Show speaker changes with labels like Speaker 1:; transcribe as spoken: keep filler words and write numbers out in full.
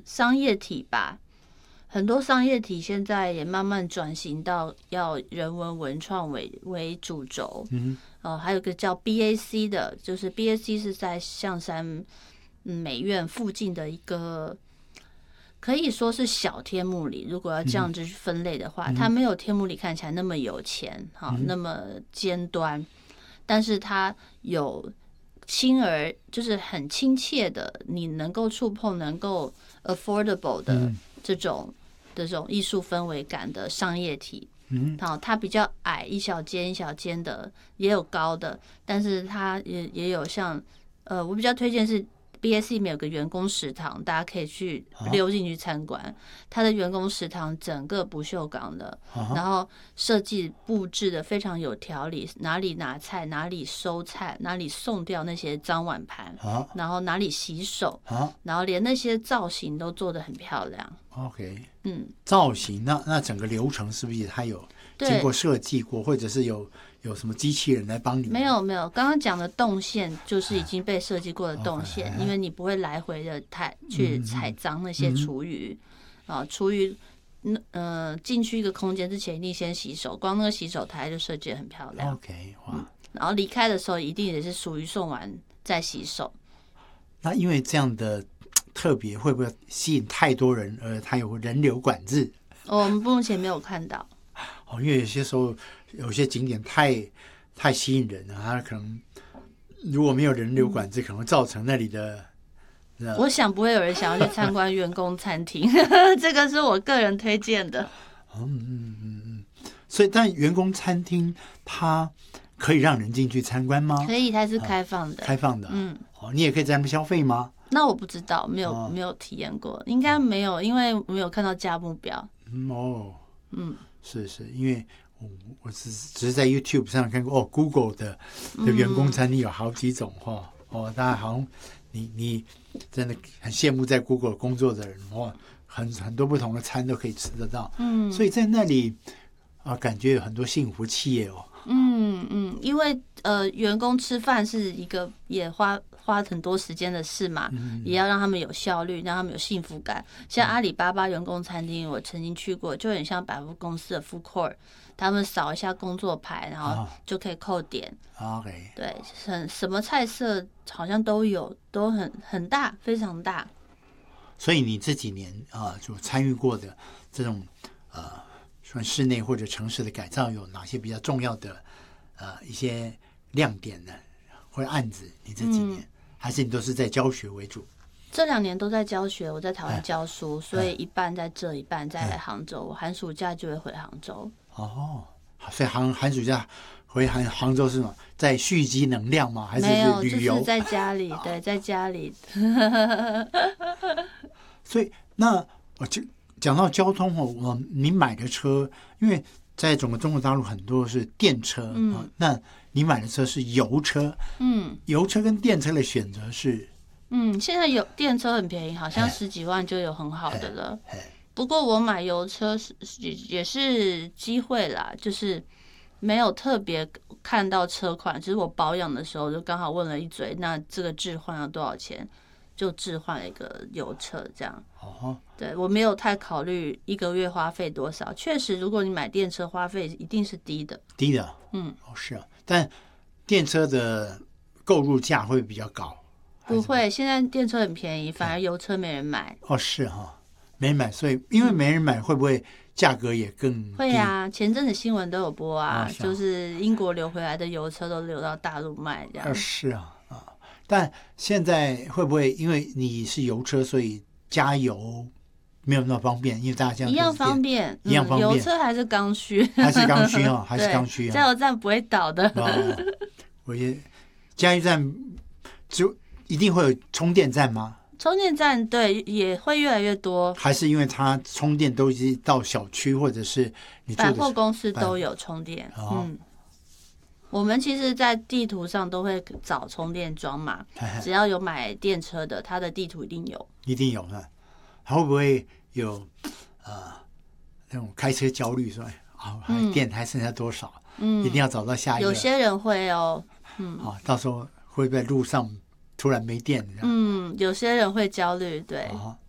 Speaker 1: 商业体吧，很多商业体现在也慢慢转型到要人文文创为为主轴。嗯，哦，还有个叫 B A C 的，就是 B A C 是在象山美院附近的一个。可以说是小天幕里，如果要这样子去分类的话，嗯、它没有天幕里看起来那么有钱，哈、嗯，那么尖端，但是它有轻而就是很亲切的，你能够触碰、能够 affordable 的这种、嗯、这种艺术氛围感的商业体。嗯，好，它比较矮，一小间一小间的，也有高的，但是它也也有像呃，我比较推荐是。B A C 里面有个员工食堂，大家可以去溜进去参观。它的员工食堂整个不锈钢的，然后设计布置的非常有条理，哪里拿菜，哪里收菜，哪里送掉那些脏碗盘，然后哪里洗手，然后连那些造型都做得很漂亮。
Speaker 2: OK， 嗯，造型那那整个流程是不是它有经过设计过，或者是有？有什么机器人来帮你？
Speaker 1: 没有没有，刚刚讲的动线就是已经被设计过的动线，因为你不会来回的太去踩脏那些厨余啊，厨余呃进去一个空间之前一定先洗手，光那个洗手台就设计得很漂亮。
Speaker 2: OK， 哇、嗯！
Speaker 1: 然后离开的时候一定也是厨余送完再洗手。
Speaker 2: 那因为这样的特别，会不会吸引太多人？而它有人流管制？
Speaker 1: 我们目前没有看到。
Speaker 2: 哦，因为有些时候。有些景点太太吸引人了，它可能如果没有人流管制，可能会造成那里的。
Speaker 1: 我想不会有人想要去参观员工餐厅，这个是我个人推荐的。
Speaker 2: 嗯嗯嗯嗯，所以但员工餐厅它可以让人进去参观吗？
Speaker 1: 可以，它是开放的。
Speaker 2: 啊、开放的，嗯，哦，你也可以在那边消费吗？
Speaker 1: 那我不知道，没有、哦、没有体验过，应该没有，因为没有看到价目表。
Speaker 2: 嗯哦，嗯，是是，因为。我只只是在 YouTube 上看过哦 ，Google 的的员工餐厅有好几种哈、嗯、哦，大家好像你你真的很羡慕在 Google 工作的人哦，很很多不同的餐都可以吃得到，嗯，所以在那里啊，感觉有很多幸福企业哦，
Speaker 1: 嗯嗯，因为呃，员工吃饭是一个也花花很多时间的事嘛，嗯、也要让他们有效率，让他们有幸福感。像阿里巴巴员工餐厅，我曾经去过，就很像百货公司的 food court。他们扫一下工作牌，然后就可以扣点。
Speaker 2: Oh, OK，
Speaker 1: 对，很什么菜色好像都有，都很很大，非常大。
Speaker 2: 所以你这几年啊、呃，就参与过的这种呃，算室内或者城市的改造，有哪些比较重要的呃一些亮点呢？或者案子？你这几年、嗯、还是你都是在教学为主？
Speaker 1: 这两年都在教学，我在台湾教书，所以一半在这，一半在杭州。我寒暑假就会回杭州。
Speaker 2: 哦，所以寒寒暑假回杭杭州是什么？在蓄积能量吗？还是旅游？
Speaker 1: 就是在家里，对，在家里。
Speaker 2: 所以那我就讲到交通哦，我你买的车，因为在整个中国大陆很多是电车，嗯、啊，那你买的车是油车，嗯，油车跟电车的选择是，
Speaker 1: 嗯，现在有电车很便宜，好像十几万就有很好的了。不过我买油车是也是机会啦，就是没有特别看到车款，只是我保养的时候就刚好问了一嘴，那这个置换要多少钱，就置换了一个油车这样。哦，对，我没有太考虑一个月花费多少，确实如果你买电车花费一定是低的，
Speaker 2: 低的，嗯，哦是啊，但电车的购入价会比较高。
Speaker 1: 不会，现在电车很便宜，反而油车没人买。
Speaker 2: 哦，是哈、哦。没人买，所以因为没人买，会不会价格也更低？
Speaker 1: 会啊，前阵子新闻都有播啊，哦、就是英国流回来的油车都流到大陆卖这样。
Speaker 2: 啊是啊啊，但现在会不会因为你是油车，所以加油没有那么方便？因为大家这样
Speaker 1: 一样方便，
Speaker 2: 一样方便，
Speaker 1: 嗯、油车还是刚需，
Speaker 2: 还是刚需啊，还是刚需啊。
Speaker 1: 加油站不会倒的。
Speaker 2: 哦、我觉得加油站就一定会有充电站吗？
Speaker 1: 充电站对也会越来越多，
Speaker 2: 还是因为它充电都已经到小区或者是你住的
Speaker 1: 百货公司都有充电。哦、嗯，我们其实，在地图上都会找充电桩嘛，只要有买电车的，它的地图一定有，
Speaker 2: 一定有的。还会不会有呃那种开车焦虑说，啊、哦，电还剩下多少？嗯，一定要找到下一个。
Speaker 1: 有些人会哦，
Speaker 2: 嗯，啊、哦，到时候会在路上。突然没电，
Speaker 1: 嗯，有些人会焦虑，对，
Speaker 2: 哦、